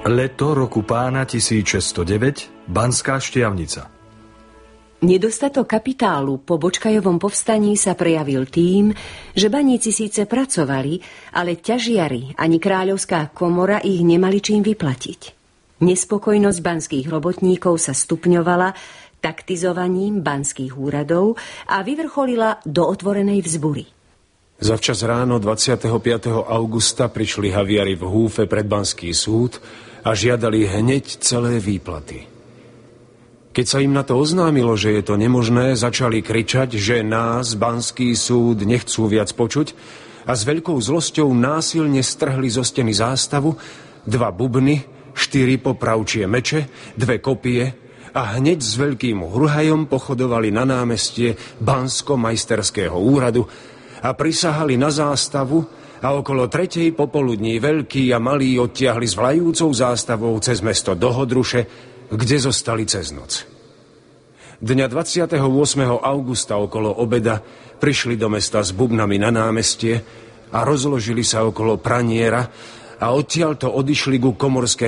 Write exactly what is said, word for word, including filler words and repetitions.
Leto roku pána tisícšesťstodeväť, Banská Štiavnica. Nedostatok kapitálu po Bočkajovom povstaní sa prejavil tým, že baníci síce pracovali, ale ťažiari ani kráľovská komora ich nemali čím vyplatiť. Nespokojnosť banských robotníkov sa stupňovala taktizovaním banských úradov a vyvrcholila do otvorenej vzbury. Zavčas ráno dvadsiateho piateho augusta prišli haviari v húfe pred banský súd a žiadali hneď celé výplaty. Keď sa im na to oznámilo, že je to nemožné, začali kričať, že nás, banský súd, nechcú viac počuť a s veľkou zlosťou násilne strhli zo steny zástavu, dva bubny, štyri popravčie meče, dve kopie a hneď s veľkým hurhajom pochodovali na námestie Bansko-majsterského úradu a prisahali na zástavu a okolo tretej popoludní veľkí a malí odtiahli s vlajúcou zástavou cez mesto do Hodruše, kde zostali cez noc. Dňa dvadsiateho ôsmeho augusta okolo obeda prišli do mesta s bubnami na námestie a rozložili sa okolo praniera a odtiaľto odišli ku komorskej